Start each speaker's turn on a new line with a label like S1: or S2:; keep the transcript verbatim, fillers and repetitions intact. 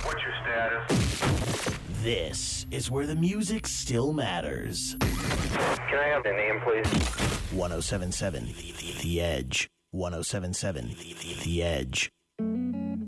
S1: What's your status?
S2: This is where the music still matters.
S1: Can I have the name, please?
S2: one oh seven point seven The Edge. one oh seven point seven The Edge.